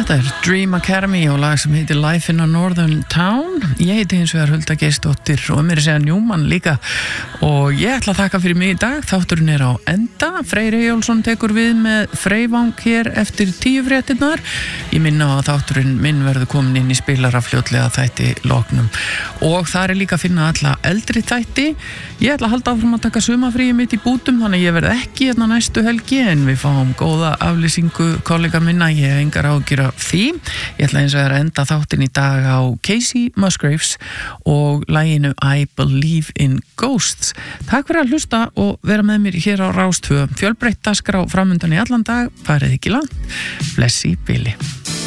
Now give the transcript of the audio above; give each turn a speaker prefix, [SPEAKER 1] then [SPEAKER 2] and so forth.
[SPEAKER 1] Þetta Dream Academy og lag sem heitir Life in a Northern Town. Ég heiti hins vegar Hulda Geirsdóttir og mér segja Newman líka og ég ætla að þakka fyrir mig í dag. Þátturinn á enda. Freyr Eyjólfsson tekur við með Freyvang hér eftir 10 fréttirnar. Ég minna á að þátturinn minn verður komin inn í spilara fljótlega þætti loknum og þar líka að finna alla eldri þætti. Ég ætla að halda áfram að taka sumarfríi mitt í bútum þannig ég verð ekki hérna næstu helgi en við fáum góða aflýsingu kollega minna. Ég hef engar áhyggjur af því. Ég ætla eins og að enda þáttinn í dag á Casey Musgraves og laginu I Believe in Ghosts. Takk fyrir að hlusta og vera með mér hér á Rás 2. Fjölbreytt dagskrá framundan í allan dag. Farið ekki langt. Bless í bili.